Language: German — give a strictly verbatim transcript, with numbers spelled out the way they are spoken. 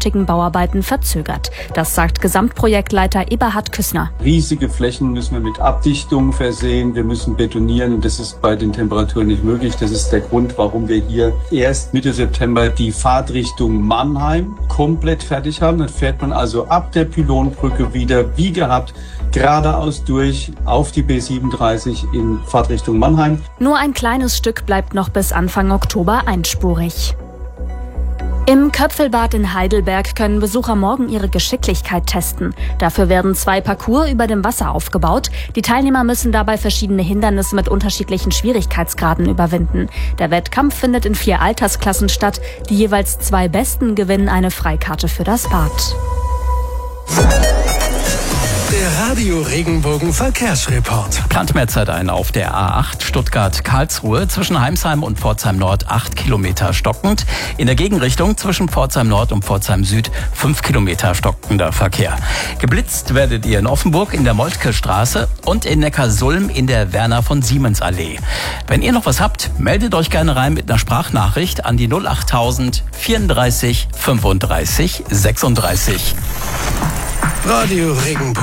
nötigen Bauarbeiten verzögert. Das sagt Gesamtprojektleiter Eberhard Küssner. Riesige Flächen müssen wir mit Abdichtung versehen, wir müssen betonieren und das ist bei den Temperaturen nicht möglich. Das ist der Grund, warum wir hier erst Mitte September die Fahrtrichtung Mannheim komplett fertig haben. Dann fährt man also ab der Pylonbrücke wieder wie gehabt geradeaus durch auf die B siebenunddreißig in Fahrtrichtung Mannheim. Nur ein kleines Stück bleibt noch bis Anfang Oktober einspurig. Im Köpfelbad in Heidelberg können Besucher morgen ihre Geschicklichkeit testen. Dafür werden zwei Parcours über dem Wasser aufgebaut. Die Teilnehmer müssen dabei verschiedene Hindernisse mit unterschiedlichen Schwierigkeitsgraden überwinden. Der Wettkampf findet in vier Altersklassen statt. Die jeweils zwei Besten gewinnen eine Freikarte für das Bad. Der Radio Regenbogen Verkehrsreport. Plant Mehrzeit ein auf der A acht Stuttgart-Karlsruhe zwischen Heimsheim und Pforzheim Nord acht Kilometer stockend. In der Gegenrichtung zwischen Pforzheim Nord und Pforzheim Süd fünf Kilometer stockender Verkehr. Geblitzt werdet ihr in Offenburg in der Moltke-Straße und in Neckarsulm in der Werner von Siemens Allee. Wenn ihr noch was habt, meldet euch gerne rein mit einer Sprachnachricht an die null achttausend vierunddreißig fünfunddreißig sechsunddreißig. Radio Regenbogen.